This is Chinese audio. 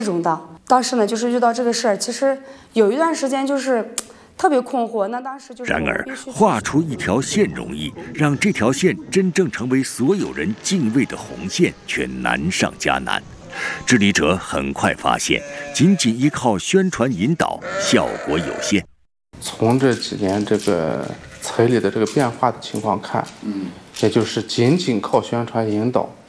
中的。当时呢，就是遇到这个事儿，其实有一段时间就是特别困惑。那当时就是然而，画出一条线容易，让这条线真正成为所有人敬畏的红线，却难上加难。治理者很快发现，仅仅依靠宣传引导效果有限。 从这几年这个村里的这个变化的情况看，也就是仅仅靠宣传引导